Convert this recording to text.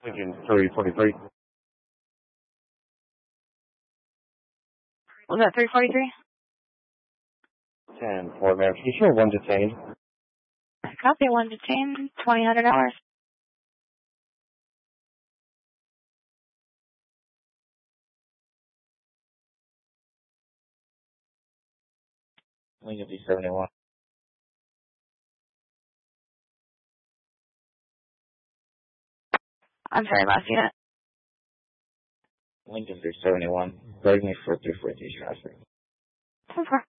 Lincoln 343. Was that 343? 10 for verification, 1 detained. Copy, 1 detained, $2,000. Lincoln 371. I'm sorry, last unit. Lincoln 371. Begging me for 343 traffic. 10-4.